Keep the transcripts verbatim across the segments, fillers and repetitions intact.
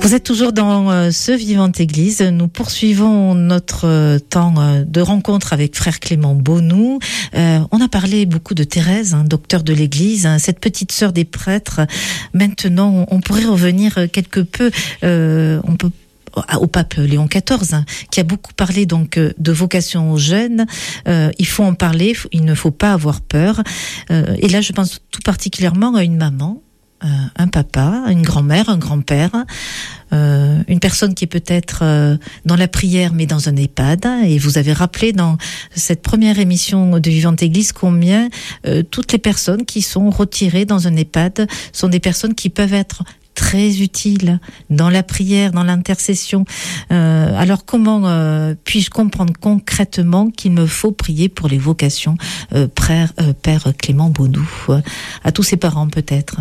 Vous êtes toujours dans euh, ce Vivante Église. Nous poursuivons notre euh, temps euh, de rencontre avec frère Clément Beaunou. Euh, on a parlé beaucoup de Thérèse, hein, docteur de l'Église, hein, cette petite sœur des prêtres. Maintenant, on, on pourrait revenir quelque peu. Euh, on peut au pape Léon quatorze, hein, qui a beaucoup parlé donc de vocation aux jeunes. Euh, il faut en parler, il ne faut pas avoir peur. Euh, et là, je pense tout particulièrement à une maman, euh, un papa, une grand-mère, un grand-père, euh, une personne qui est peut-être euh, dans la prière, mais dans un EHPAD. Et vous avez rappelé dans cette première émission de Vivante Église combien euh, toutes les personnes qui sont retirées dans un EHPAD sont des personnes qui peuvent être très utile dans la prière, dans l'intercession. Euh, alors comment euh, puis-je comprendre concrètement qu'il me faut prier pour les vocations, euh, Père, euh, Père Clément Beaunou, euh, à tous ses parents peut-être?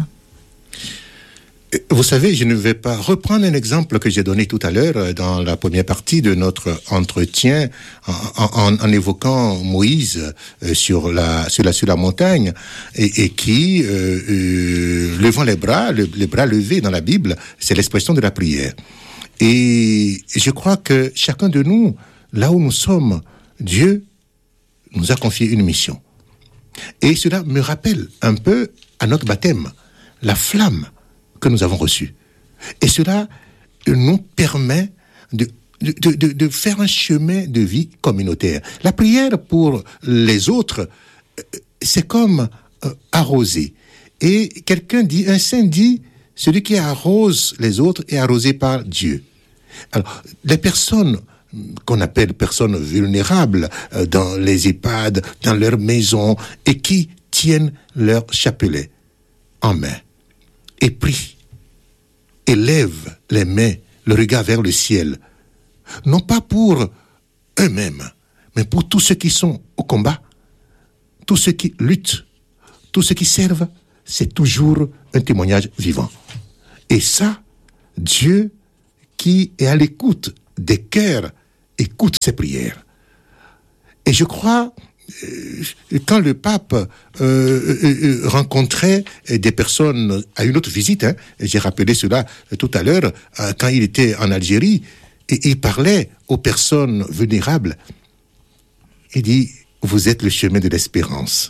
Vous savez, je ne vais pas reprendre un exemple que j'ai donné tout à l'heure dans la première partie de notre entretien en, en, en évoquant Moïse sur la sur la sur la montagne et, et qui euh, euh, levant les bras, le, les bras levés dans la Bible, c'est l'expression de la prière. Et je crois que chacun de nous, là où nous sommes, Dieu nous a confié une mission. Et cela me rappelle un peu à notre baptême, la flamme que nous avons reçu. Et cela nous permet de, de, de, de faire un chemin de vie communautaire. La prière pour les autres, c'est comme euh, arroser. Et quelqu'un dit, un saint dit, celui qui arrose les autres est arrosé par Dieu. Alors, les personnes qu'on appelle personnes vulnérables euh, dans les EHPAD, dans leurs maisons, et qui tiennent leur chapelet en main et prient, élèvent les mains, le regard vers le ciel, non pas pour eux-mêmes, mais pour tous ceux qui sont au combat, tous ceux qui luttent, tous ceux qui servent, c'est toujours un témoignage vivant. Et ça, Dieu, qui est à l'écoute des cœurs, écoute ces prières. Et je crois, quand le pape euh, euh, rencontrait des personnes à une autre visite, hein, j'ai rappelé cela tout à l'heure, euh, quand il était en Algérie, et il parlait aux personnes vulnérables, il dit, vous êtes le chemin de l'espérance.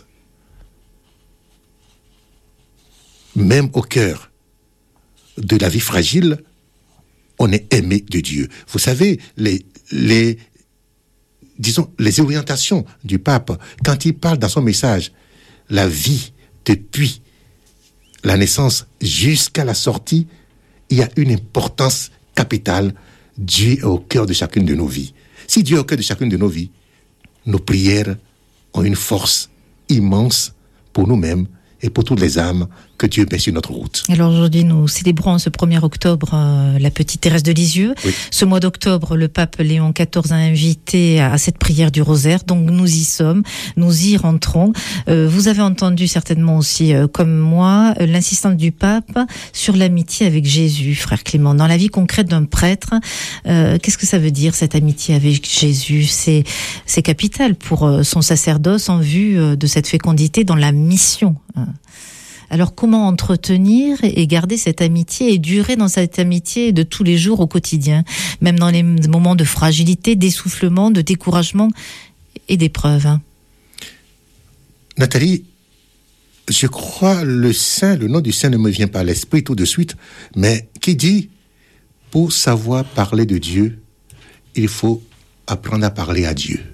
Même au cœur de la vie fragile, on est aimé de Dieu. Vous savez, les, les disons, les orientations du pape, quand il parle dans son message, la vie depuis la naissance jusqu'à la sortie, il y a une importance capitale. Dieu est au cœur de chacune de nos vies. Si Dieu est au cœur de chacune de nos vies, nos prières ont une force immense pour nous-mêmes et pour toutes les âmes que Dieu met sur notre route. Alors aujourd'hui, nous célébrons ce premier octobre euh, la petite Thérèse de Lisieux. Oui. Ce mois d'octobre, le pape Léon quatorze a invité à, à cette prière du rosaire. Donc nous y sommes, nous y rentrons. Euh, vous avez entendu certainement aussi, euh, comme moi, euh, l'insistance du pape sur l'amitié avec Jésus, frère Clément. Dans la vie concrète d'un prêtre, euh, qu'est-ce que ça veut dire cette amitié avec Jésus? C'est, c'est capital pour euh, son sacerdoce en vue euh, de cette fécondité dans la mission. Hein. Alors comment entretenir et garder cette amitié et durer dans cette amitié de tous les jours au quotidien, même dans les moments de fragilité, d'essoufflement, de découragement et d'épreuve, hein? Nathalie, je crois le saint, le nom du saint ne me vient pas à l'esprit tout de suite, mais qui dit, pour savoir parler de Dieu, il faut apprendre à parler à Dieu.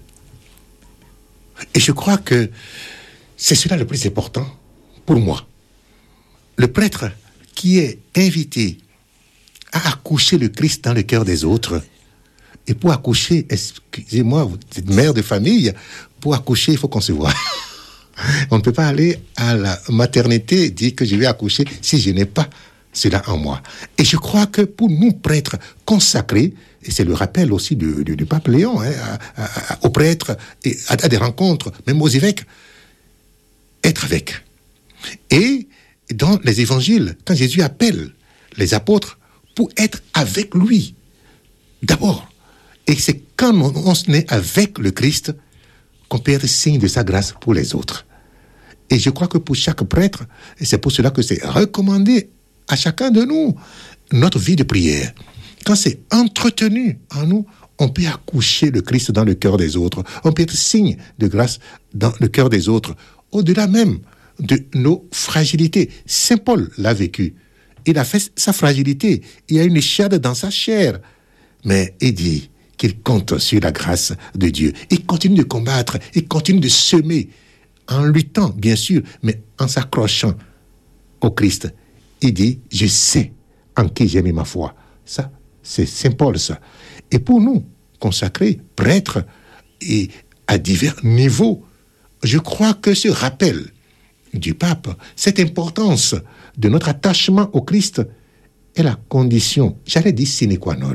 Et je crois que c'est cela le plus important pour moi. Le prêtre qui est invité à accoucher le Christ dans le cœur des autres, et pour accoucher, excusez-moi, vous êtes mère de famille, pour accoucher, il faut concevoir. On ne peut pas aller à la maternité et dire que je vais accoucher si je n'ai pas cela en moi. Et je crois que pour nous, prêtres consacrés, et c'est le rappel aussi du, du, du pape Léon, hein, à, à, aux prêtres, et à, à des rencontres, même aux évêques, être avec. Et dans les évangiles, quand Jésus appelle les apôtres pour être avec lui, d'abord. Et c'est quand on, on se met avec le Christ qu'on peut être signe de sa grâce pour les autres. Et je crois que pour chaque prêtre, et c'est pour cela que c'est recommandé à chacun de nous, notre vie de prière. quand c'est entretenu en nous, on peut accoucher le Christ dans le cœur des autres. On peut être signe de grâce dans le cœur des autres, au-delà même de nos fragilités. Saint Paul l'a vécu. Il a fait sa fragilité. Il y a une échelle dans sa chair. Mais il dit qu'il compte sur la grâce de Dieu. Il continue de combattre, il continue de semer, en luttant, bien sûr, mais en s'accrochant au Christ. Il dit, je sais en qui j'ai mis ma foi. Ça, c'est Saint Paul, ça. Et pour nous, consacrés, prêtres, et à divers niveaux, je crois que ce rappel du pape, cette importance de notre attachement au Christ est la condition, j'allais dire sine qua non,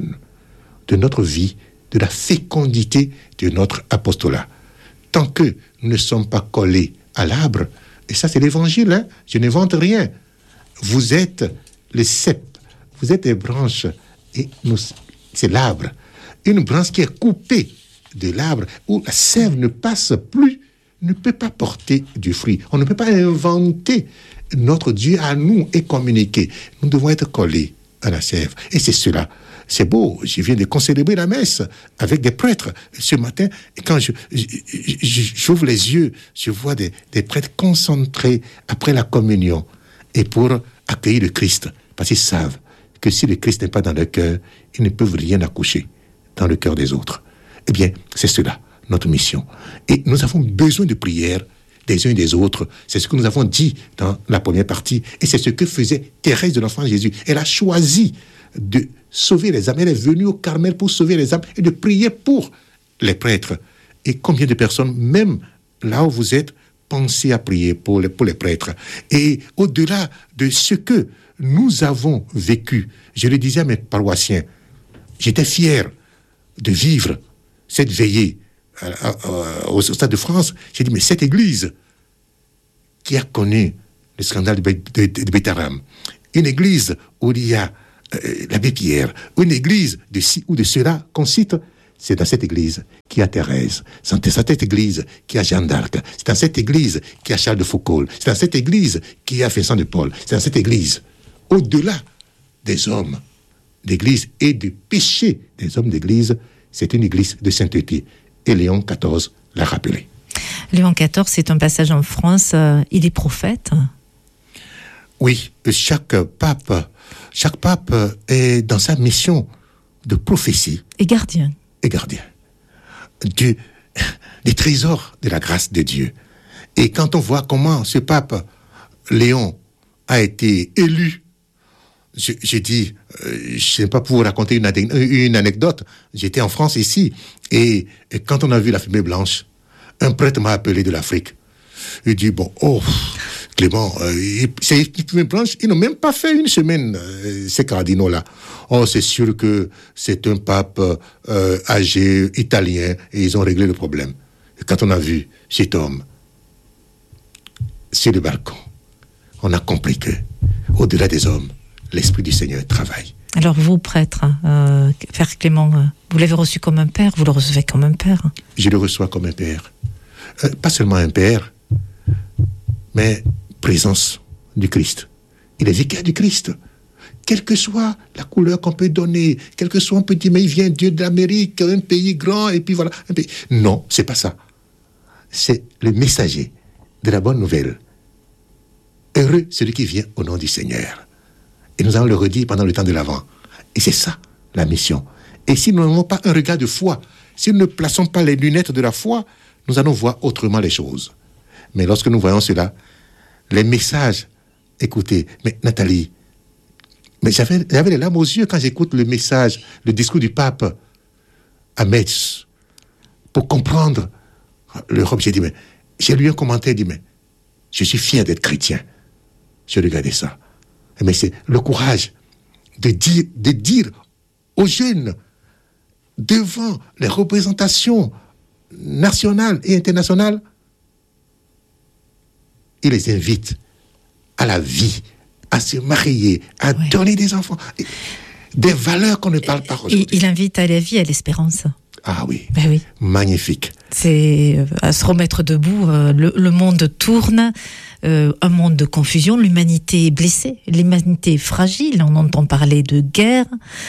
de notre vie, de la fécondité de notre apostolat. Tant que nous ne sommes pas collés à l'arbre, et ça c'est l'évangile, hein, je n'invente rien, vous êtes les cèpes, vous êtes les branches, et nous, c'est l'arbre. Une branche qui est coupée de l'arbre, où la sève ne passe plus, ne peut pas porter du fruit. On ne peut pas inventer notre Dieu à nous et communiquer. Nous devons être collés à la sève. Et c'est cela. C'est beau. Je viens de célébrer la messe avec des prêtres ce matin. Et quand je, je, je, j'ouvre les yeux, je vois des, des prêtres concentrés après la communion et pour accueillir le Christ. Parce qu'ils savent que si le Christ n'est pas dans leur cœur, ils ne peuvent rien accoucher dans le cœur des autres. Eh bien, c'est cela, notre mission. Et nous avons besoin de prière des uns et des autres. C'est ce que nous avons dit dans la première partie. Et c'est ce que faisait Thérèse de l'Enfant Jésus. Elle a choisi de sauver les âmes. Elle est venue au Carmel pour sauver les âmes et de prier pour les prêtres. Et combien de personnes, même là où vous êtes, pensez à prier pour les, pour les prêtres. Et au-delà de ce que nous avons vécu, je le disais à mes paroissiens, j'étais fier de vivre cette veillée à, à, à, au Stade de France. J'ai dit, mais cette église qui a connu le scandale de, de, de, de Bétaram, une église où il y a euh, l'abbé Pierre, une église de ci ou de cela qu'on cite, c'est dans cette église qu'il y a Thérèse, c'est dans cette église qu'il y a Jeanne d'Arc, c'est dans cette église qu'il y a Charles de Foucault, c'est dans cette église qu'il y a Vincent de Paul, c'est dans cette église, au-delà des hommes d'église et du péché des hommes d'église, c'est une église de sainteté. Et Léon quatorze l'a rappelé. Léon quatorze, c'est un passage en France, euh, il est prophète. Oui, chaque pape, chaque pape est dans sa mission de prophétie. Et gardien. Et gardien. Du, des trésors de la grâce de Dieu. Et quand on voit comment ce pape, Léon, a été élu, je, je dis, euh, je ne sais pas pour vous raconter une, une anecdote, j'étais en France ici, et, et quand on a vu la fumée blanche, un prêtre m'a appelé de l'Afrique. Il dit, bon, oh, Clément, euh, c'est une fumée blanche, ils n'ont même pas fait une semaine, euh, ces cardinaux-là. Oh, c'est sûr que c'est un pape euh, âgé, italien, et ils ont réglé le problème. Et quand on a vu cet homme sur le balcon, on a compris que, au-delà des hommes, l'Esprit du Seigneur travaille. Alors vous, prêtre, euh, Frère Clément, euh, vous l'avez reçu comme un père, vous le recevez comme un père? Je le reçois comme un père. Euh, pas seulement un père, mais présence du Christ. Il est vicaire du Christ. Quelle que soit la couleur qu'on peut donner, quel que soit, on peut dire, mais il vient Dieu de l'Amérique, un pays grand, et puis voilà. Un pays... Non, c'est pas ça. C'est le messager de la bonne nouvelle. Heureux celui qui vient au nom du Seigneur. Et nous allons le redire pendant le temps de l'Avent. Et c'est ça, la mission. Et si nous n'avons pas un regard de foi, si nous ne plaçons pas les lunettes de la foi, nous allons voir autrement les choses. Mais lorsque nous voyons cela, les messages, écoutez, mais Nathalie, mais j'avais, j'avais les larmes aux yeux quand j'écoute le message, le discours du pape à Metz, pour comprendre l'Europe. J'ai dit, mais, j'ai lu un commentaire, dit, mais, je suis fier d'être chrétien. Je regardais ça. Mais c'est le courage de dire, de dire aux jeunes, devant les représentations nationales et internationales, il les invite à la vie, à se marier, à ouais. donner des enfants, des valeurs qu'on ne parle pas aujourd'hui. Il invite à la vie, à l'espérance. Ah oui, ben oui. Magnifique. C'est à se remettre debout. Le, le monde tourne, euh, un monde de confusion. L'humanité est blessée, l'humanité est fragile. On entend parler de guerre,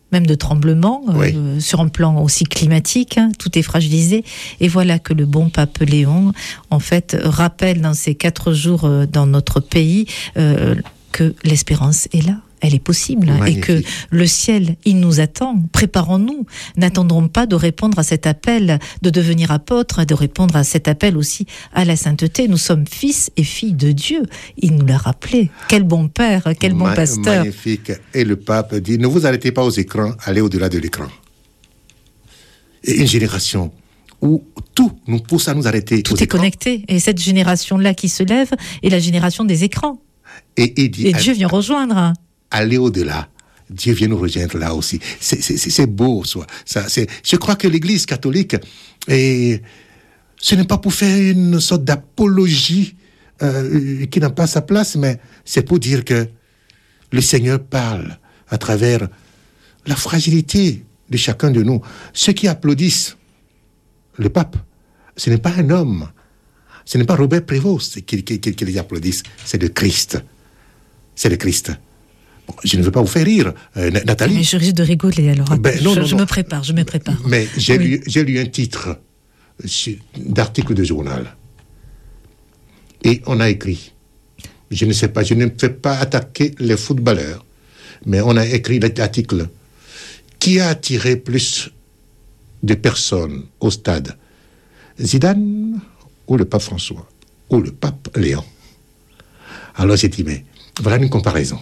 même de tremblements, oui. euh, sur un plan aussi climatique, hein, tout est fragilisé. Et voilà que le bon pape Léon, en fait, rappelle dans ces quatre jours euh, dans notre pays euh, que l'espérance est là. Elle est possible. Magnifique. Et que le ciel, il nous attend. Préparons-nous. N'attendrons pas de répondre à cet appel de devenir apôtre, de répondre à cet appel aussi à la sainteté. Nous sommes fils et filles de Dieu. Il nous l'a rappelé. Quel bon père, quel bon Ma- pasteur. Magnifique. Et le pape dit, ne vous arrêtez pas aux écrans, allez au-delà de l'écran. Et une génération où tout nous pousse à nous arrêter tout aux est écrans. Connecté. Et cette génération-là qui se lève est la génération des écrans. Et, et, dit, et Dieu vient rejoindre. Aller au-delà. Dieu vient nous rejoindre là aussi. C'est, c'est, c'est beau, ça. ça c'est, je crois que l'Église catholique, et ce n'est pas pour faire une sorte d'apologie euh, qui n'a pas sa place, mais c'est pour dire que le Seigneur parle à travers la fragilité de chacun de nous. Ceux qui applaudissent le pape, ce n'est pas un homme, ce n'est pas Robert Prévost qui, qui, qui, qui les applaudissent, c'est le Christ. C'est le Christ. Bon, je ne veux pas vous faire rire, euh, Nathalie. Mais je risque de rigoler alors. Ben, non, je non, je non. me prépare, je me prépare. Mais j'ai, oui. lu, j'ai lu un titre d'article de journal. Et on a écrit, je ne sais pas, je ne fais pas attaquer les footballeurs, mais on a écrit l'article qui a attiré plus de personnes au stade, Zidane ou le pape François, ou le pape Léon. Alors j'ai dit, mais voilà une comparaison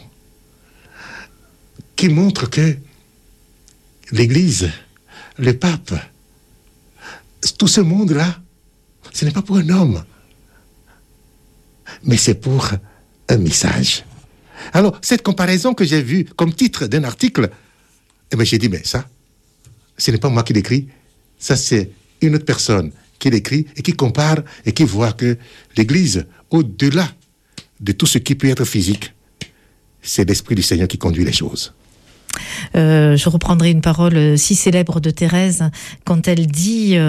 qui montre que l'Église, le pape, tout ce monde-là, ce n'est pas pour un homme, mais c'est pour un message. Alors, cette comparaison que j'ai vue comme titre d'un article, eh bien, j'ai dit, mais ça, ce n'est pas moi qui l'écris, ça c'est une autre personne qui l'écrit et qui compare et qui voit que l'Église, au-delà de tout ce qui peut être physique, c'est l'Esprit du Seigneur qui conduit les choses. Euh, je reprendrai une parole si célèbre de Thérèse quand elle dit... Euh